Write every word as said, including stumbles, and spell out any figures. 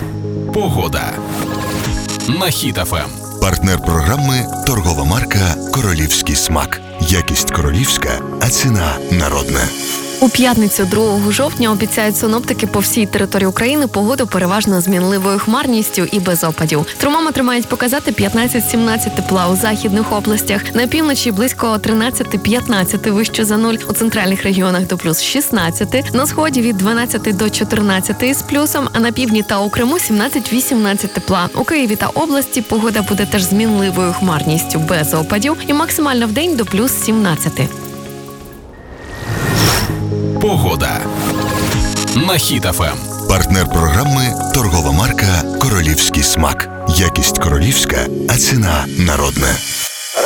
Погода на Хіт еф ем. Партнер програми – торгова марка «Королівський смак». Якість королівська, а ціна народна. У п'ятницю другого жовтня обіцяють синоптики по всій території України погоду переважно змінливою хмарністю і без опадів. Термометри мають показати п'ятнадцять-сімнадцять тепла у західних областях, на півночі близько тринадцять-п'ятнадцять вище за нуль, у центральних регіонах до плюс шістнадцять, на сході від дванадцять до чотирнадцять з плюсом, а на півдні та у Криму сімнадцять-вісімнадцять тепла. У Києві та області погода буде теж змінливою хмарністю без опадів і максимально вдень до плюс сімнадцять. Погода на Хіт еф ем. Партнер програми – торгова марка «Королівський смак». Якість королівська, а ціна народна.